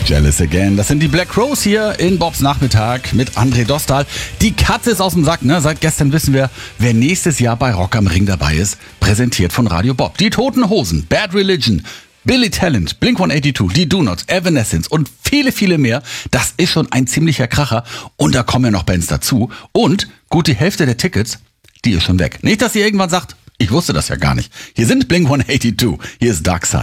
Jealous Again. Das sind die Black Crowes hier in Bobs Nachmittag mit André Dostal. Die Katze ist aus dem Sack, ne? Seit gestern wissen wir, wer nächstes Jahr bei Rock am Ring dabei ist. Präsentiert von Radio Bob. Die Toten Hosen, Bad Religion, Billy Talent, Blink-182, die Do-Nots, Evanescence und viele, viele mehr. Das ist schon ein ziemlicher Kracher. Und da kommen ja noch Bands dazu. Und gut die Hälfte der Tickets, die ist schon weg. Nicht, dass ihr irgendwann sagt, ich wusste das ja gar nicht. Hier sind Blink-182. Hier ist Dark Side.